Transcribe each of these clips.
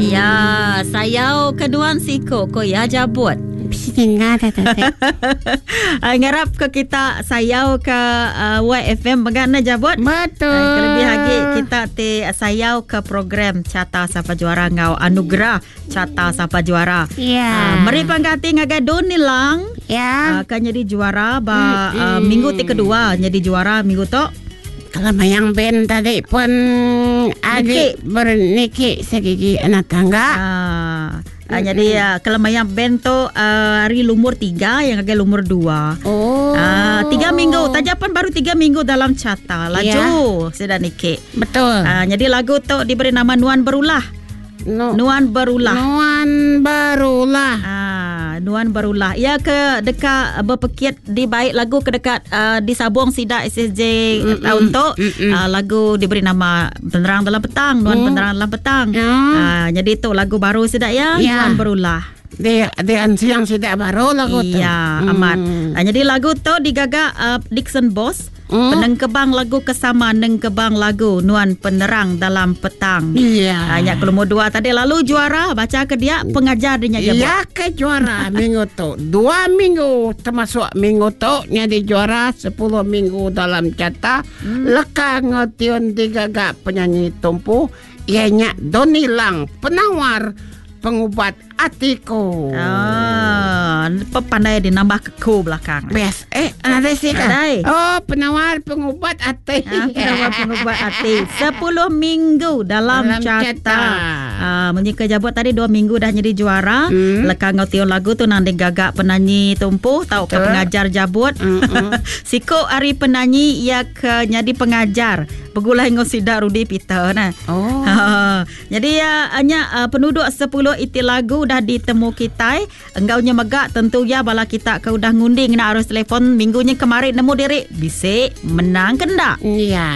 Ya, sayau keduan siko ko ya jabut. Singa tata. Ngarap ke kita sayau ke YFM bagana jabut. Betul. Kelebih lagi kita sayau ke program Carta Siapa Juara ngau anugerah Carta Siapa Juara. Ya. Mari panggati ngaga Doni lang. Ya. Kan jadi juara minggu kedua jadi juara minggu tu. Kalau mayang ben tadi pun adik berniki segigi anak tangga. Jadi kalau mayang ben tu hari lumur 3 yang agak lumur 2. Oh. 3 minggu. Tajapan baru 3 minggu dalam carta. Laju sudah nikik. Betul. Jadi lagu tu diberi nama Nuan Berulah. Nuan Berulah. Nuan Berulah. Ia ke dekat berpekit di baik lagu ke dekat di Sabong Sidak SSJ tahun tu. Lagu diberi nama Penerang Dalam Petang. Nuan Penerang Dalam Petang. Jadi tu lagu baru Sidak ya. Nuan Berulah. Dia siang Sidak baru lagu tu. Ya, amat. Jadi lagu tu digagak Dixon Boss. Penengkebang lagu kesama nengkebang lagu Nuan Penerang Dalam Petang. Iya. Hanya kelumur 2 tadi lalu juara baca ke dia pengajar dia jabut. Ya ke juara minggu tu 2 minggu termasuk minggu tu jadi juara 10 minggu dalam carta. Leka ngotion digagak penyanyi tumpu ianya Doni Lang penawar pengubat atiku. Pandai dinambah ke ku belakang. Bes, ada sih kan? Oh, penawar pengubat ati. Penawar pengubat ati. 10 minggu dalam carta. Menyika jabut tadi 2 minggu dah jadi juara. Lekang ngau lagu tu nang digagak penyanyi tumpu tahu ke pengajar jabut. Siko hari penyanyi ia ke jadi pengajar. Begulai ngau Sidak Rudi Peter nah. Oh. Jadi hanya penduduk 10 iti lagu dah ditemu kita. Enggaunya megak tentu ya bala kita kau dah ngunding nak harus telefon minggunya kemarin nemu diri bisik menang kendak. Iya.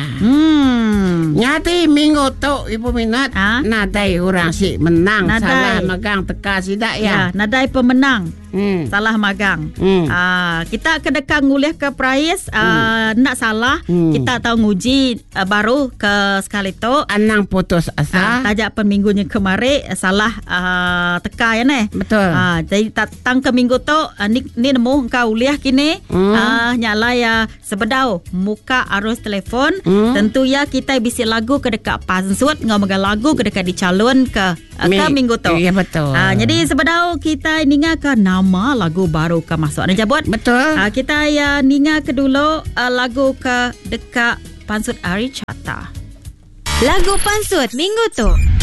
Nyati minggu tu ibu minat nadai orang si menang salah magang teka Sidak ya. Nadai pemenang. Salah magang. Kita kedekang nguliah ke prize nak salah kita tahu nguji baru ke sekali tu anang putus asa tajak peminggunya kemarin salah teka ya ne. Betul. Jadi datang ke minggu tu ni nemu kau uliah kini nyala ya sebedau muka arus telefon tentu ya kita bisi lagu ke dekat pansut ngau maga lagu ke dekat dicalon ke minggu tu. Ya betul. Jadi sebedau kita ninga ke nama lagu baru ke masuk ada jabut. Betul. Kita ya ninga ke dulu lagu ke dekat pansut Ari Carta. Lagu pansut minggu tu.